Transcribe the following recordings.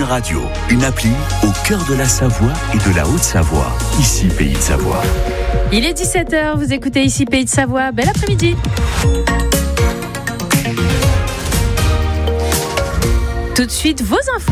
Radio, une appli au cœur de la Savoie et de la Haute-Savoie. Ici, Pays de Savoie. Il est 17h, vous écoutez ici Pays de Savoie. Bel après-midi. Tout de suite, vos infos.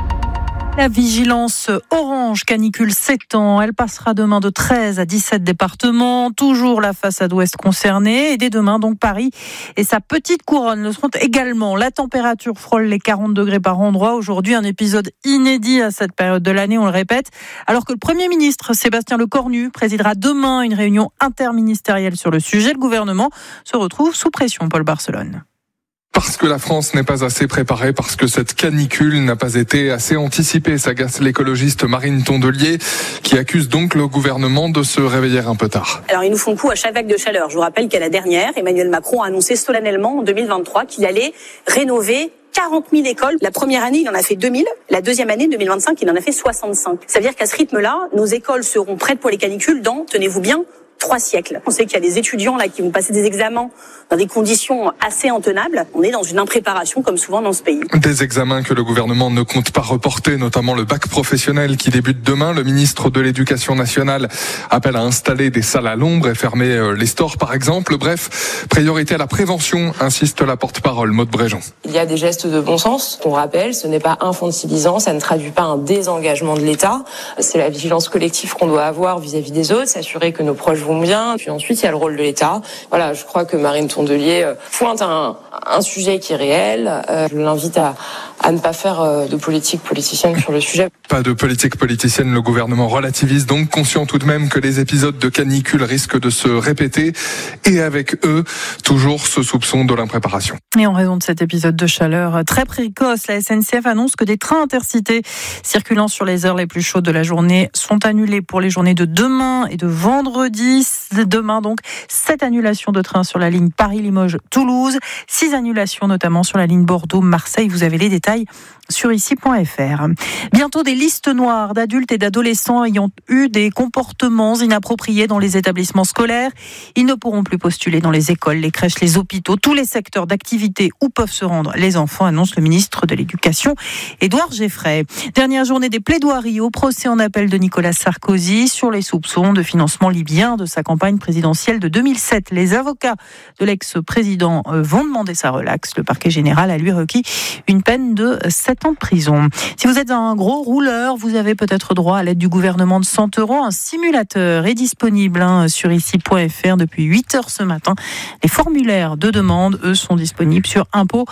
La vigilance orange canicule s'étend. Elle passera demain de 13 à 17 départements. Toujours la façade ouest concernée. Et dès demain, donc, Paris et sa petite couronne le seront également. La température frôle les 40 degrés par endroit. Aujourd'hui, un épisode inédit à cette période de l'année, on le répète. Alors que le Premier ministre, Sébastien Lecornu, présidera demain une réunion interministérielle sur le sujet, le gouvernement se retrouve sous pression, Paul Barcelone. Parce que la France n'est pas assez préparée, parce que cette canicule n'a pas été assez anticipée, s'agace l'écologiste Marine Tondelier, qui accuse donc le gouvernement de se réveiller un peu tard. Alors ils nous font coup à chaque vague de chaleur. Je vous rappelle qu'à la dernière, Emmanuel Macron a annoncé solennellement en 2023 qu'il allait rénover 40 000 écoles. La première année, il en a fait 2000. La deuxième année, 2025, il en a fait 65. Ça veut dire qu'à ce rythme-là, nos écoles seront prêtes pour les canicules dans, tenez-vous bien, 3 siècles. On sait qu'il y a des étudiants là qui vont passer des examens dans des conditions assez intenables. On est dans une impréparation comme souvent dans ce pays. Des examens que le gouvernement ne compte pas reporter, notamment le bac professionnel qui débute demain. Le ministre de l'Éducation nationale appelle à installer des salles à l'ombre et fermer les stores par exemple. Bref, priorité à la prévention, insiste la porte-parole Maude Bréjean. Il y a des gestes de bon sens qu'on rappelle, ce n'est pas infantilisant, ça ne traduit pas un désengagement de l'État. C'est la vigilance collective qu'on doit avoir vis-à-vis des autres, s'assurer que nos proches vont bien. Puis ensuite, il y a le rôle de l'État. Voilà, je crois que Marine Tondelier pointe un sujet qui est réel. Je l'invite à ne pas faire de politique politicienne sur le sujet. Pas de politique politicienne, le gouvernement relativise donc, conscient tout de même que les épisodes de canicule risquent de se répéter. Et avec eux, toujours ce soupçon de l'impréparation. Et en raison de cet épisode de chaleur très précoce, la SNCF annonce que des trains intercités circulant sur les heures les plus chaudes de la journée sont annulés pour les journées de demain et de vendredi. Demain, donc, 7 annulations de trains sur la ligne Paris-Limoges-Toulouse, 6 annulations notamment sur la ligne Bordeaux-Marseille. Vous avez les détails sur ici.fr. Bientôt des listes noires d'adultes et d'adolescents ayant eu des comportements inappropriés dans les établissements scolaires. Ils ne pourront plus postuler dans les écoles, les crèches, les hôpitaux, tous les secteurs d'activité où peuvent se rendre les enfants, annonce le ministre de l'Éducation, Édouard Geffray. Dernière journée des plaidoiries au procès en appel de Nicolas Sarkozy sur les soupçons de financement libyen de sa campagne présidentielle de 2007. Les avocats de l'ex-président vont demander sa relaxe. Le parquet général a lui requis une peine de 7 ans de prison. Si vous êtes un gros rouleur, vous avez peut-être droit à l'aide du gouvernement de 100 €. Un simulateur est disponible sur ici.fr depuis 8h ce matin. Les formulaires de demande, eux, sont disponibles sur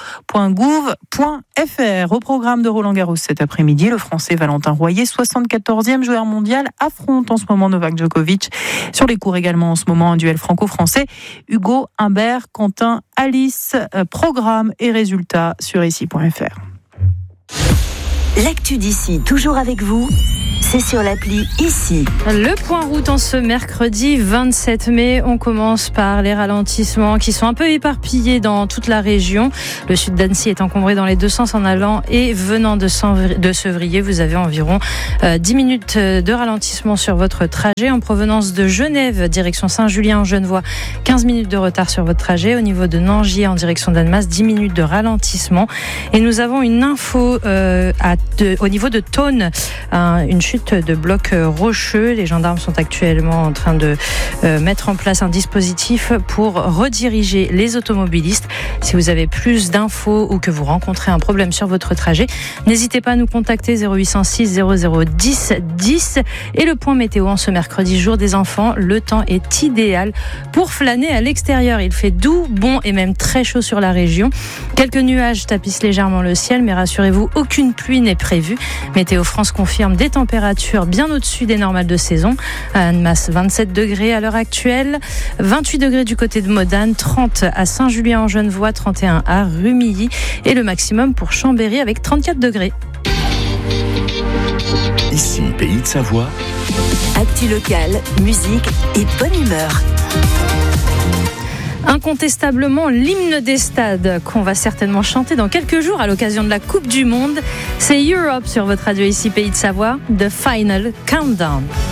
impôt.gouv.fr. Au programme de Roland-Garros cet après-midi, le Français Valentin Royer, 74e joueur mondial, affronte en ce moment Novak Djokovic. Sur les cours également en ce moment, un duel franco-français. Hugo Humbert, Quentin Alice, programme et résultats sur ici.fr. L'actu d'ici, toujours avec vous, c'est sur l'appli Ici. Le point route en ce mercredi 27 mai. On commence par les ralentissements qui sont un peu éparpillés dans toute la région. Le sud d'Annecy est encombré dans les deux sens en allant et venant de Sevrier. Vous avez environ 10 minutes de ralentissement sur votre trajet. En provenance de Genève, direction Saint-Julien-en-Genevois, 15 minutes de retard sur votre trajet. Au niveau de Nangier, en direction d'Annemasse, 10 minutes de ralentissement. Et nous avons une info au niveau de Thônes, une chute de blocs rocheux. Les gendarmes sont actuellement en train de mettre en place un dispositif pour rediriger les automobilistes. Si vous avez plus d'infos ou que vous rencontrez un problème sur votre trajet, n'hésitez pas à nous contacter 0806 0010 10. Et le point météo en ce mercredi, jour des enfants, le temps est idéal pour flâner à l'extérieur. Il fait doux, bon et même très chaud sur la région. Quelques nuages tapissent légèrement le ciel, mais rassurez-vous, aucune pluie n'est prévue. Météo France confirme des températures bien au-dessus des normales de saison. À Annemasse, 27 degrés à l'heure actuelle, 28 degrés du côté de Modane, 30 à Saint-Julien-en-Genevois, 31 à Rumilly et le maximum pour Chambéry avec 34 degrés. Ici, Pays de Savoie. Actu locale, musique et bonne humeur. Incontestablement l'hymne des stades qu'on va certainement chanter dans quelques jours à l'occasion de la Coupe du Monde. C'est Europe sur votre radio ici Pays de Savoie, The Final Countdown.